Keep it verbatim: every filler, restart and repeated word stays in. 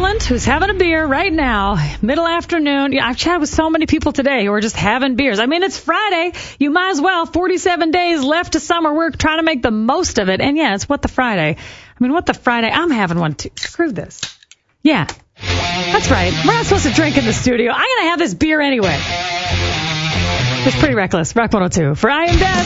Portland who's having a beer right now, middle afternoon. Yeah, I've chatted with so many people today who are just having beers. I mean, it's Friday. You might as well. forty-seven days left to summer. We're trying to make the most of it. And yeah, it's What the Friday. I mean, What the Friday. I'm having one too. Screw this. Yeah, that's right. We're not supposed to drink in the studio. I'm going to have this beer anyway. It's pretty reckless. Rock one oh two. For I Am Deb.